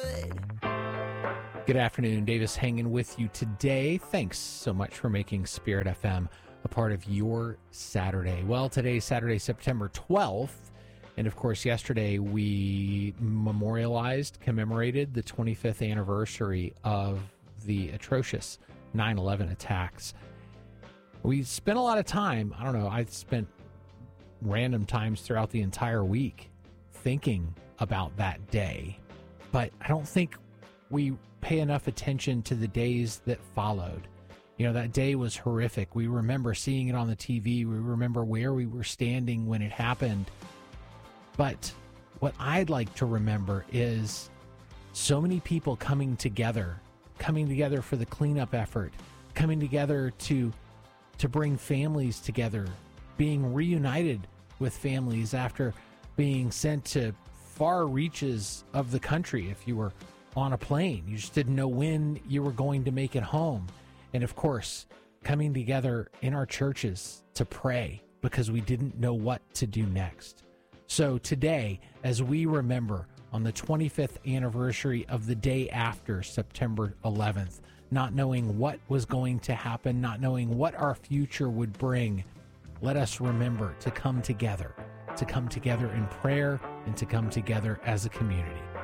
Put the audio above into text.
Good afternoon. Davis hanging with you today. Thanks so much for making Spirit FM a part of your Saturday. Well, today's Saturday, September 12th. And, of course, yesterday we commemorated the 25th anniversary of the atrocious 9/11 attacks. We spent a lot of time, I spent random times throughout the entire week thinking about that day. But I don't think we pay enough attention to the days that followed. That day was horrific. We remember seeing it on the TV. We remember where we were standing when it happened. But what I'd like to remember is so many people coming together for the cleanup effort, coming together to bring families together, being reunited with families after being sent to far reaches of the country. If you were on a plane, you just didn't know when you were going to make it home. And of course, coming together in our churches to pray because we didn't know what to do next. So today, as we remember on the 25th anniversary of the day after September 11th, not knowing what was going to happen, not knowing what our future would bring, let us remember to come together in prayer and to come together as a community.